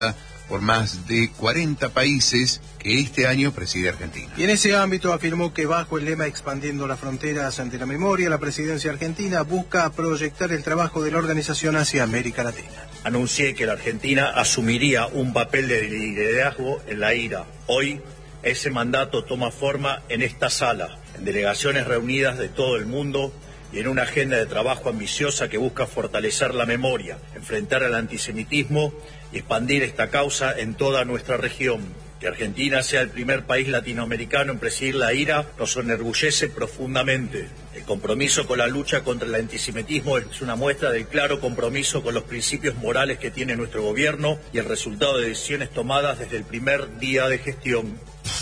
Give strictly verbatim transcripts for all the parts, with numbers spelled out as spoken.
por más de cuarenta países que este año preside Argentina. Y en ese ámbito afirmó que bajo el lema Expandiendo las fronteras ante la memoria, la presidencia argentina busca proyectar el trabajo de la organización hacia América Latina. Anuncié que la Argentina asumiría un papel de liderazgo en la I R A. Hoy ese mandato toma forma en esta sala, en delegaciones reunidas de todo el mundo y en una agenda de trabajo ambiciosa que busca fortalecer la memoria, enfrentar al antisemitismo y expandir esta causa en toda nuestra región. Que Argentina sea el primer país latinoamericano en presidir la I R A nos enorgullece profundamente. El compromiso con la lucha contra el antisemitismo es una muestra del claro compromiso con los principios morales que tiene nuestro gobierno y el resultado de decisiones tomadas desde el primer día de gestión.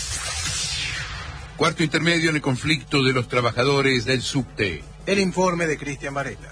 Cuarto intermedio en el conflicto de los trabajadores del subte. El informe de Cristian Varela.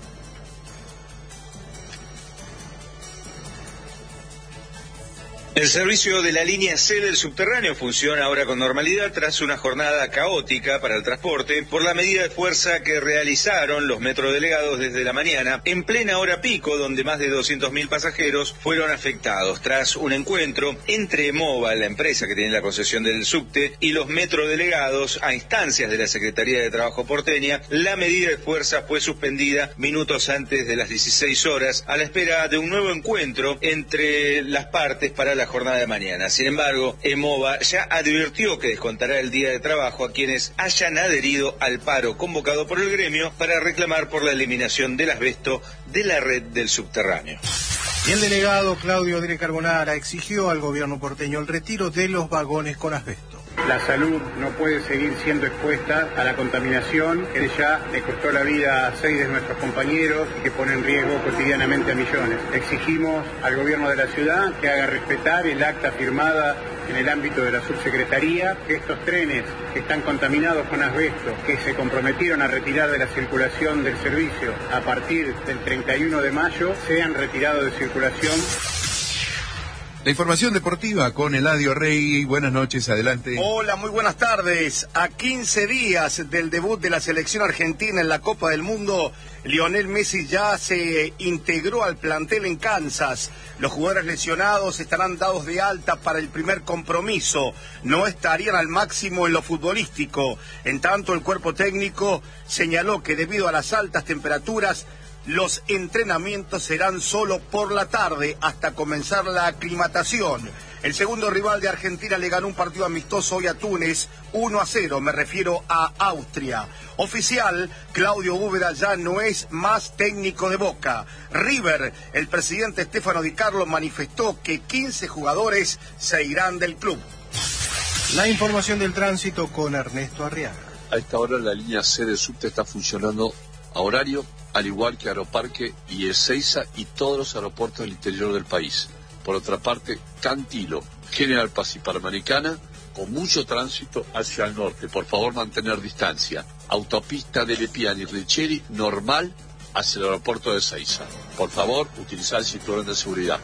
El servicio de la línea C del subterráneo funciona ahora con normalidad tras una jornada caótica para el transporte por la medida de fuerza que realizaron los metrodelegados desde la mañana en plena hora pico, donde más de doscientos mil pasajeros fueron afectados tras un encuentro entre EMOVA, la empresa que tiene la concesión del subte, y los metrodelegados a instancias de la Secretaría de Trabajo porteña. La medida de fuerza fue suspendida minutos antes de las dieciséis horas a la espera de un nuevo encuentro entre las partes para la jornada de mañana. Sin embargo, EMOVA ya advirtió que descontará el día de trabajo a quienes hayan adherido al paro convocado por el gremio para reclamar por la eliminación del asbesto de la red del subterráneo. Y el delegado Claudio Dire Carbonara exigió al gobierno porteño el retiro de los vagones con asbesto. La salud no puede seguir siendo expuesta a la contaminación que ya le costó la vida a seis de nuestros compañeros y que pone en riesgo cotidianamente a millones. Exigimos al gobierno de la ciudad que haga respetar el acta firmada en el ámbito de la subsecretaría, que estos trenes que están contaminados con asbesto, que se comprometieron a retirar de la circulación del servicio a partir del treinta y uno de mayo, sean retirados de circulación. La información deportiva con Eladio Rey. Buenas noches, adelante. Hola, muy buenas tardes. A quince días del debut de la selección argentina en la Copa del Mundo, Lionel Messi ya se integró al plantel en Kansas. Los jugadores lesionados estarán dados de alta para el primer compromiso. No estarían al máximo en lo futbolístico. En tanto, el cuerpo técnico señaló que debido a las altas temperaturas, los entrenamientos serán solo por la tarde hasta comenzar la aclimatación. El segundo rival de Argentina le ganó un partido amistoso hoy a Túnez, uno a cero, me refiero a Austria. Oficial, Claudio Úbeda ya no es más técnico de Boca. River, el presidente Stefano Di Carlo manifestó que quince jugadores se irán del club. La información del tránsito con Ernesto Arriaga. A esta hora la línea C del subte está funcionando a horario, al igual que Aeroparque y Ezeiza y todos los aeropuertos del interior del país. Por otra parte, Cantilo, General Paz y Panamericana, con mucho tránsito hacia el norte. Por favor, mantener distancia. Autopista de Lepiani y Richeri, normal, hacia el aeropuerto de Ezeiza. Por favor, utilizar el cinturón de seguridad.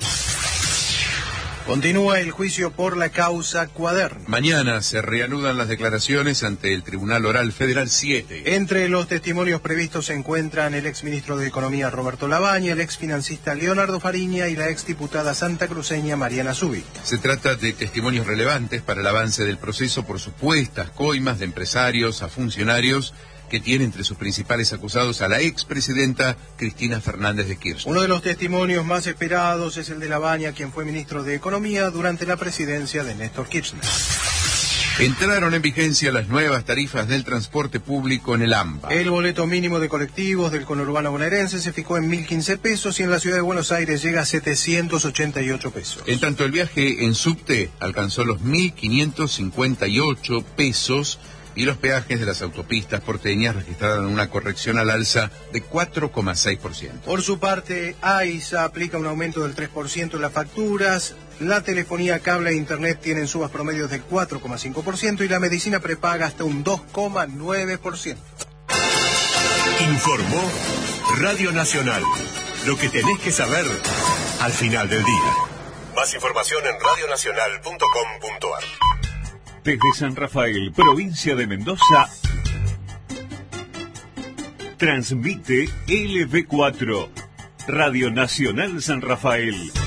Continúa el juicio por la causa Cuaderno. Mañana se reanudan las declaraciones ante el Tribunal Oral Federal siete. Entre los testimonios previstos se encuentran el exministro de Economía Roberto Labaña, el exfinancista Leonardo Fariña y la exdiputada santacruceña Mariana Zubi. Se trata de testimonios relevantes para el avance del proceso por supuestas coimas de empresarios a funcionarios que tiene entre sus principales acusados a la expresidenta Cristina Fernández de Kirchner. Uno de los testimonios más esperados es el de Labaña, quien fue ministro de Economía durante la presidencia de Néstor Kirchner. Entraron en vigencia las nuevas tarifas del transporte público en el AMBA. El boleto mínimo de colectivos del conurbano bonaerense se fijó en mil quince pesos y en la ciudad de Buenos Aires llega a setecientos ochenta y ocho pesos. En tanto, el viaje en subte alcanzó los mil quinientos cincuenta y ocho pesos y los peajes de las autopistas porteñas registraron una corrección al alza de cuatro coma seis por ciento. Por su parte, AISA aplica un aumento del tres por ciento en las facturas, la telefonía, cable e internet tienen subas promedios del cuatro coma cinco por ciento y la medicina prepaga hasta un dos coma nueve por ciento. Informó Radio Nacional. Lo que tenés que saber al final del día. Más información en radio nacional punto com punto ar. Desde San Rafael, provincia de Mendoza, transmite L V cuatro, Radio Nacional San Rafael.